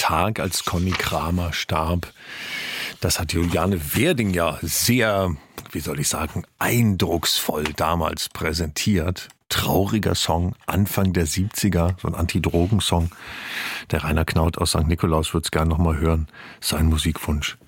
Tag, als Conny Kramer starb. Das hat Juliane Werding ja sehr, wie soll ich sagen, eindrucksvoll damals präsentiert. Trauriger Song, Anfang der 70er, so ein Antidrogensong. Der Rainer Knaut aus St. Nikolaus würde es gerne noch mal hören. Sein Musikwunsch.